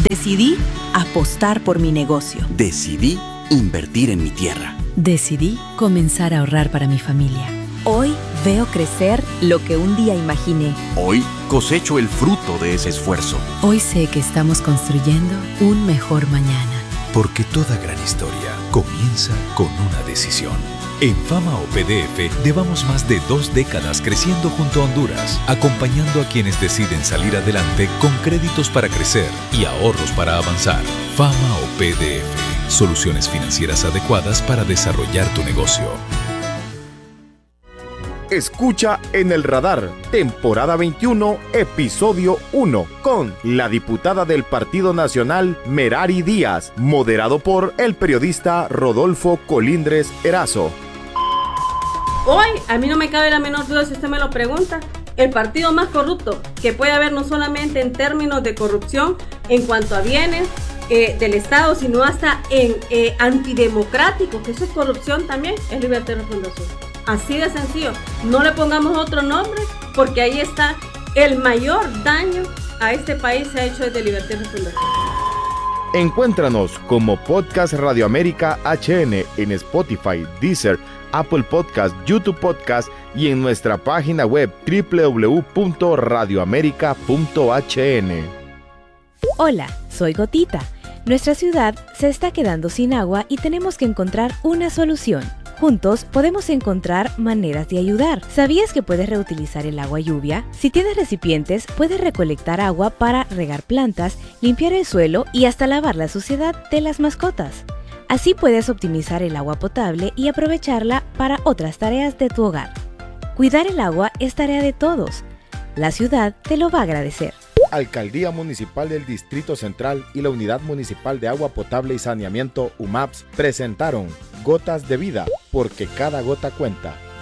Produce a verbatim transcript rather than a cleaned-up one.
Decidí apostar por mi negocio. Decidí invertir en mi tierra. Decidí comenzar a ahorrar para mi familia. Hoy veo crecer lo que un día imaginé. Hoy cosecho el fruto de ese esfuerzo. Hoy sé que estamos construyendo un mejor mañana. Porque toda gran historia comienza con una decisión. En Fama O P D F llevamos más de dos décadas creciendo junto a Honduras, acompañando a quienes deciden salir adelante con créditos para crecer y ahorros para avanzar. Fama O P D F, soluciones financieras adecuadas para desarrollar tu negocio. Escucha En el Radar, temporada veintiuno, episodio uno, con la diputada del Partido Nacional, Merari Díaz, moderado por el periodista Rodolfo Colindres Erazo. Hoy, a mí no me cabe la menor duda si usted me lo pregunta, el partido más corrupto que puede haber no solamente en términos de corrupción en cuanto a bienes eh, del Estado, sino hasta en eh, antidemocrático, que eso es corrupción también, es Libertad y Refundación. Así de sencillo, no le pongamos otro nombre porque ahí está el mayor daño a este país se ha hecho desde Libertad y Refundación. Encuéntranos como Podcast Radio América H N en Spotify, Deezer, Apple Podcast, YouTube Podcast y en nuestra página web doble u doble u doble u punto radio américa punto h n. Hola, soy Gotita. Nuestra ciudad se está quedando sin agua y tenemos que encontrar una solución. Juntos podemos encontrar maneras de ayudar. ¿Sabías que puedes reutilizar el agua lluvia? Si tienes recipientes, puedes recolectar agua para regar plantas, limpiar el suelo y hasta lavar la suciedad de las mascotas. Así puedes optimizar el agua potable y aprovecharla para otras tareas de tu hogar. Cuidar el agua es tarea de todos. La ciudad te lo va a agradecer. Alcaldía Municipal del Distrito Central y la Unidad Municipal de Agua Potable y Saneamiento U M A P S presentaron Gotas de Vida, porque cada gota cuenta.